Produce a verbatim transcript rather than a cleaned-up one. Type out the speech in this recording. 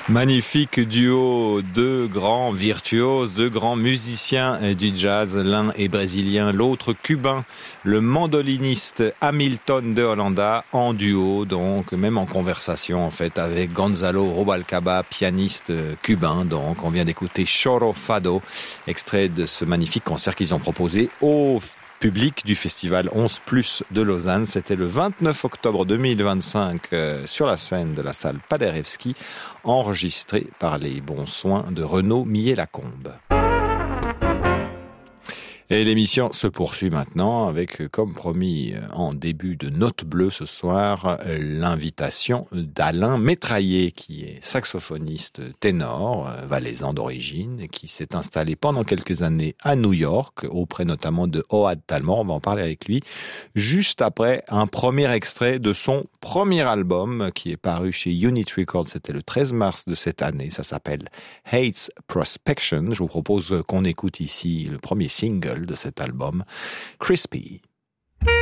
Magnifique duo, deux grands virtuoses, deux grands musiciens du jazz. L'un est brésilien, l'autre cubain. Le mandoliniste Hamilton de Holanda en duo, donc même en conversation en fait avec Gonzalo Rubalcaba, pianiste cubain. Donc on vient d'écouter Choro Fado, extrait de ce magnifique concert qu'ils ont proposé au public du festival onze plus de Lausanne. C'était le vingt-neuf octobre deux mille vingt-cinq euh, sur la scène de la salle Paderewski, enregistré par les bons soins de Renaud Millet-Lacombe. Et l'émission se poursuit maintenant avec, comme promis en début de Note Bleue ce soir, l'invitation d'Alain Métraillé, qui est saxophoniste ténor, valaisan d'origine, qui s'est installé pendant quelques années à New York, auprès notamment de Ohad Talmor. On va en parler avec lui juste après un premier extrait de son premier album qui est paru chez Unit Records. C'était le treize mars de cette année. Ça s'appelle Hate's Prospection. Je vous propose qu'on écoute ici le premier single de cet album, Crispy.